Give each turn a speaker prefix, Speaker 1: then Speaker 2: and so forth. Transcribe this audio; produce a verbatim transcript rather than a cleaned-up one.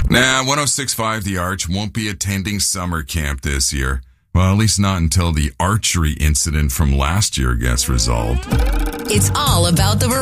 Speaker 1: Nah, one oh six point five The Arch won't be attending summer camp this year. Well, at least not until the archery incident from last year gets resolved.
Speaker 2: It's all about the